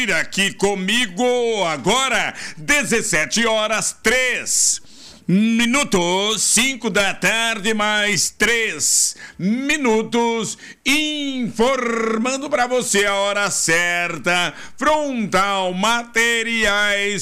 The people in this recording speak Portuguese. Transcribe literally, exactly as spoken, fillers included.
Aqui comigo agora, dezessete horas, três minutos, cinco da tarde, mais três minutos, informando para você a hora certa. Frontal Materiais